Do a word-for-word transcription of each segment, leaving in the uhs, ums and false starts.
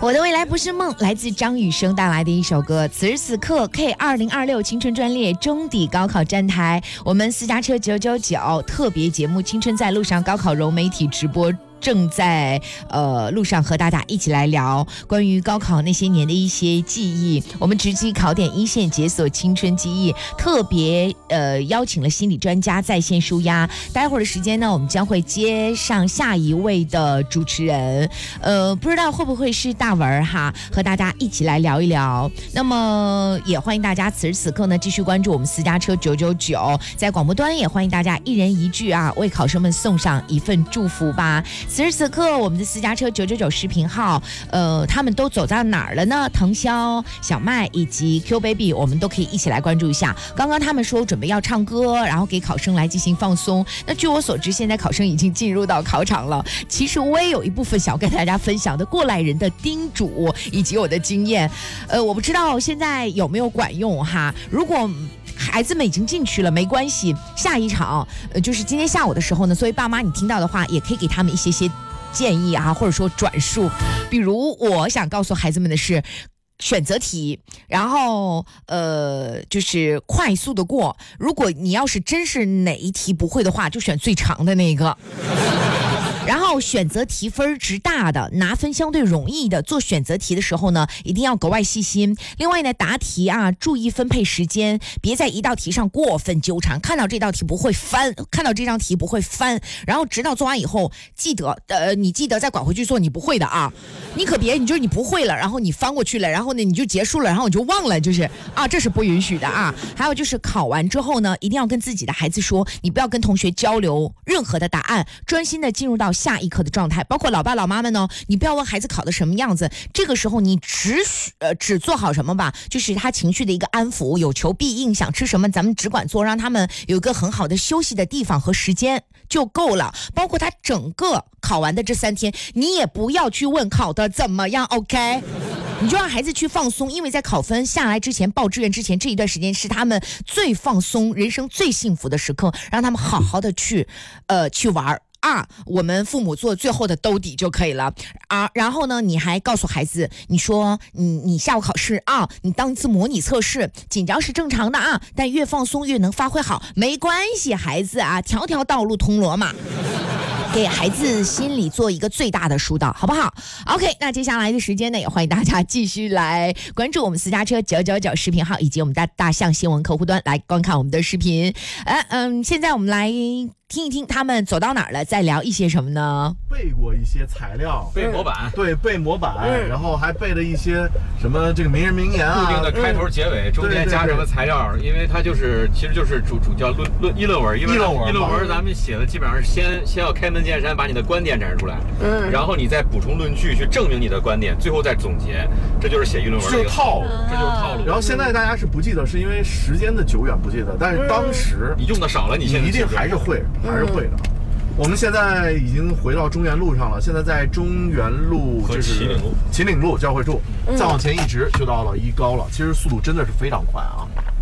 我的未来不是梦，来自张雨生带来的一首歌。此时此刻 K 二零二六青春专列中底高考站台，我们私家车九九九特别节目《青春在路上》高考融媒体直播正在呃路上和大家一起来聊关于高考那些年的一些记忆。我们直击考点一线，解锁青春记忆，特别呃邀请了心理专家在线舒压。待会儿的时间呢，我们将会接上下一位的主持人，呃不知道会不会是大文哈，和大家一起来聊一聊。那么也欢迎大家此时此刻呢继续关注我们私家车九九九，在广播端也欢迎大家一人一句啊，为考生们送上一份祝福吧。此时此刻，我们的私家车九九九视频号，呃，他们都走到哪儿了呢？腾霄、小麦以及 Q Baby， 我们都可以一起来关注一下。刚刚他们说准备要唱歌，然后给考生来进行放松。那据我所知，现在考生已经进入到考场了。其实我也有一部分想跟大家分享的过来人的叮嘱以及我的经验，呃，我不知道现在有没有管用哈。如果孩子们已经进去了，没关系。下一场，呃，就是今天下午的时候呢，所以爸妈你听到的话，也可以给他们一些些建议啊，或者说转述。比如，我想告诉孩子们的是，选择题，然后呃，就是快速的过。如果你要是真是哪一题不会的话，就选最长的那个。然后选择题分值大的，拿分相对容易的，做选择题的时候呢，一定要格外细心。另外呢，答题啊，注意分配时间，别在一道题上过分纠缠。看到这道题不会翻，看到这张题不会翻，然后直到做完以后，记得呃，你记得再拐回去做你不会的啊。你可别，你就是你不会了，然后你翻过去了，然后呢你就结束了，然后你就忘了，就是啊，这是不允许的啊。还有就是考完之后呢，一定要跟自己的孩子说，你不要跟同学交流任何的答案，专心的进入到下一课的状态。包括老爸老妈们呢，你不要问孩子考的什么样子，这个时候你只呃只做好什么吧，就是他情绪的一个安抚，有求必应，想吃什么咱们只管做，让他们有一个很好的休息的地方和时间就够了。包括他整个考完的这三天，你也不要去问考的怎么样 OK， 你就让孩子去放松，因为在考分下来之前，报志愿之前，这一段时间是他们最放松人生最幸福的时刻，让他们好好的去呃去玩啊，我们父母做最后的兜底就可以了啊。然后呢，你还告诉孩子，你说你你下午考试啊，你当一次模拟测试，紧张是正常的啊，但越放松越能发挥好，没关系，孩子啊，条条道路通罗马。给孩子心里做一个最大的疏导，好不好 ？OK， 那接下来的时间呢，也欢迎大家继续来关注我们私家车九九九视频号以及我们的大象新闻客户端来观看我们的视频。呃嗯，现在我们来听一听他们走到哪儿了，再聊一些什么呢？ 背过一些材料， 背模板， 对，背模板，嗯、然后还背了一些什么这个名人名言啊， 固定的开头结尾，嗯、中间加什么材料，因为它就是其实就是主主叫论论议论文，因为议论文议论文咱们写的基本上是先先要开门见山把你的观点展示出来，嗯，然后你再补充论据去证明你的观点，最后再总结，这就是写议论文的一个套路，这就是套路。 然后现在大家是不记得，是因为时间的久远不记得，但是当时你用的少了，你现在一定还是会，还是会的。我们现在已经回到中原路上了，现在在中原路就是秦岭路， 秦岭路交汇处，再往前一直就到了一高了。其实速度真的是非常快啊！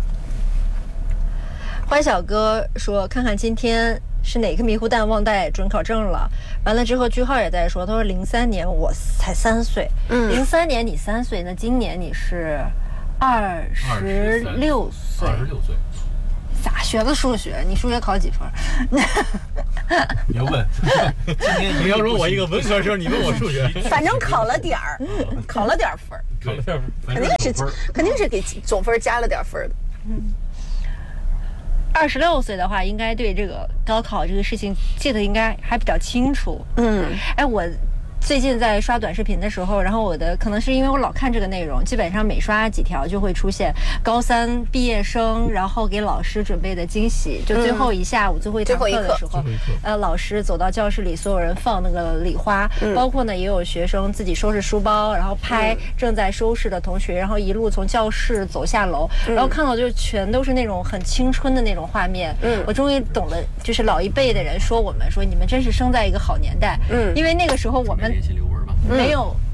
欢小哥说，看看今天是哪个迷糊蛋忘带准考证了。完了之后，句号也在说，他说零三年我才三岁，嗯，零三年你三岁，那今年你是二十六岁， 二十六岁。 咋学的数学？你数学考几分？ 别问。今天你要说我一个文科生，你问我数学， 反正考了点儿，考了点分， 考了点分， 肯定是肯定是给总分加了点分的。嗯，二十六岁的话，应该对这个高考这个事情记得应该还比较清楚。嗯，哎，我最近在刷短视频的时候，然后我的可能是因为我老看这个内容，基本上每刷几条就会出现高三毕业生，然后给老师准备的惊喜，就最后一下午、嗯、最后一堂课的时候，呃，老师走到教室里，所有人放那个礼花，嗯、包括呢也有学生自己收拾书包，然后拍正在收拾的同学，然后一路从教室走下楼，嗯、然后看到就全都是那种很青春的那种画面。嗯，我终于懂了，就是老一辈的人说我们说你们真是生在一个好年代。嗯，因为那个时候我们。没有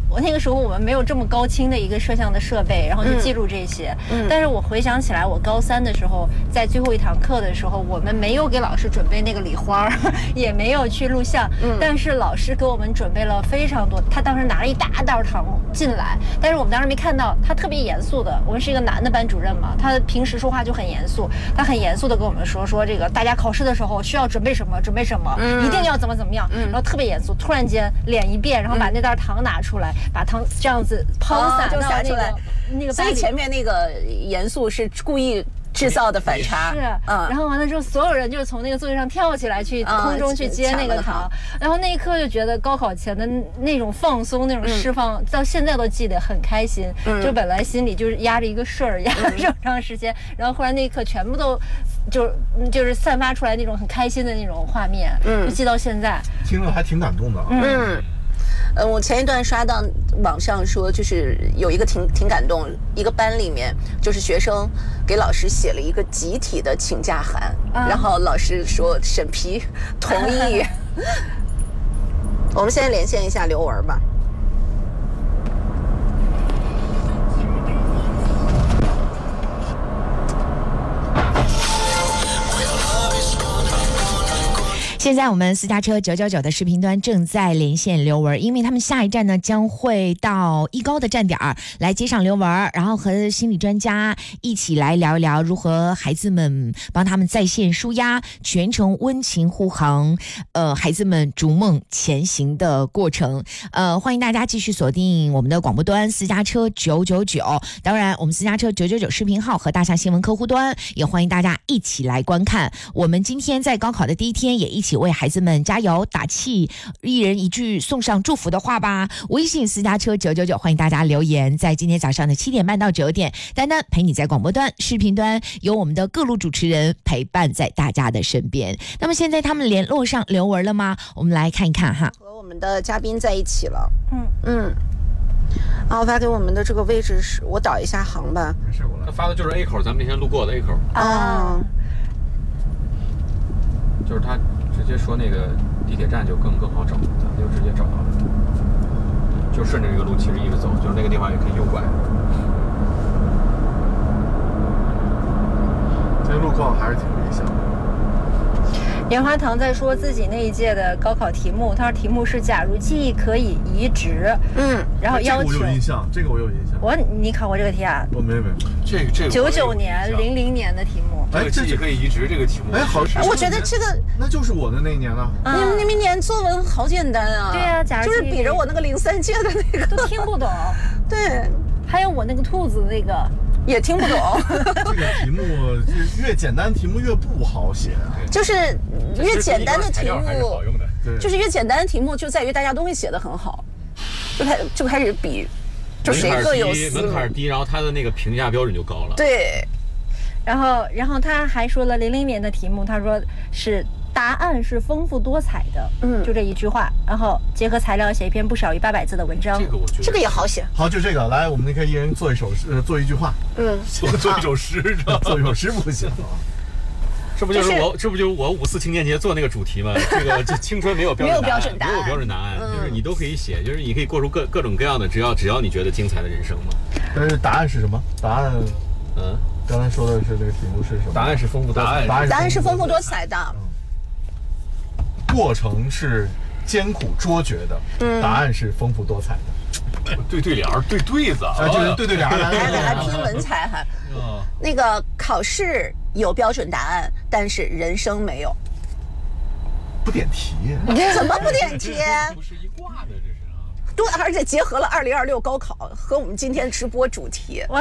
我那个时候我们没有这么高清的一个摄像的设备，然后就记录这些。嗯，但是我回想起来，我高三的时候，在最后一堂课的时候，我们没有给老师准备那个礼花，也没有去录像，嗯，但是老师给我们准备了非常多。他当时拿了一大袋糖进来，但是我们当时没看到，他特别严肃的，我们是一个男的班主任嘛，他平时说话就很严肃，他很严肃的跟我们说说这个大家考试的时候需要准备什么，准备什么，嗯，一定要怎么怎么样，嗯，然后特别严肃，突然间脸一变，然后把那袋糖拿出来，把糖这样子抛洒到那个那个， 所以前面那个严肃是故意制造的反差， 是，嗯，然后完了之后，所有人就是从那个座位上跳起来去空中去接那个糖，然后那一刻就觉得高考前的那种放松、那种释放，到现在都记得很开心。就本来心里就是压着一个事儿，压了这么长时间，然后忽然那一刻全部都就就是散发出来那种很开心的那种画面，嗯，就记到现在， 听着还挺感动的， 嗯。呃，我前一段刷到网上说，就是有一个挺挺感动，一个班里面就是学生给老师写了一个集体的请假函，啊、然后老师说审批同意。我们现在连线一下刘文吧。 现在我们私家车九九九的视频端正在连线刘文，因为他们下一站呢将会到一高的站点来接上刘文，然后和心理专家一起来聊一聊如何孩子们帮他们在线抒压，全程温情护航，呃，孩子们逐梦前行的过程。呃，欢迎大家继续锁定我们的广播端私家车九九九，当然我们私家车九九九视频号和大象新闻客户端也欢迎大家一起来观看。我们今天在高考的第一天也一起为孩子们加油打气，一人一句送上祝福的话吧。微信私家车九九九，欢迎大家留言，在今天早上的七点半到九点，丹丹陪你在广播端、视频端，有我们的各路主持人陪伴在大家的身边。那么现在他们联络上刘文了吗？我们来看一看哈。 和我们的嘉宾在一起了，嗯嗯。啊，我发给我们的这个位置是，我导一下航吧。 没事，我来。他发的就是 A 口，咱们那天路过的 A 口。 啊。 就是他直接说那个地铁站就更更好找，咱们就直接找到了，就顺着这个路其实一直走，就是那个地方也可以右拐。 这个路况还是挺理想的。 棉花糖在说自己那一届的高考题目，他说题目是假如记忆可以移植，嗯，然后要求。 这个我有印象，这个我有印象。 我你考过这个题啊？ 我没没。 这个这个。 九九年、零零年的题目。 哎，这记忆可以移植这个题目。 哎，好， 我觉得这个那就是我的那一年了。 你们那明年作文好简单啊。 对啊，假如就是比着我那个零三届的那个都听不懂。 对， 还有我那个兔子那个。 也听不懂。 这个题目越简单题目越不好写， 就是越简单的题目，就是越简单的题目就在于大家都会写得很好，就开就开始比，就谁各有思路。 门槛低，然后他的那个评价标准就高了。 对， 然后然后他还说了零零年的题目，他说是。答案是丰富多彩的，嗯，就这一句话，然后结合材料写一篇不少于八百字的文章。 这个我觉得这个也好写。 好，就这个，来，我们可以一人做一首诗，呃，做一句话。 嗯， 做做一首诗， 做一首诗不行。 这不就是我，这不就是我五四青年节做那个主题吗？这个这青春没有标准答案，没有标准答案，就是你都可以写，就是你可以过出各各种各样的，只要只要你觉得精彩的人生嘛。 但是答案是什么？答案，嗯，刚才说的是这个题目是什么？ 答案是丰富多彩， 答案是丰富多彩的。 过程是艰苦卓绝的，嗯、答案是丰富多彩的。 对对联儿，对对子， 啊，就是对对联儿， 来来来拼文采哈。嗯，那个考试有标准答案，但是人生没有。 不点题？ 怎么不点题？ 不是一挂的，这是啊。 对，而且结合了二零二六高考和我们今天直播主题。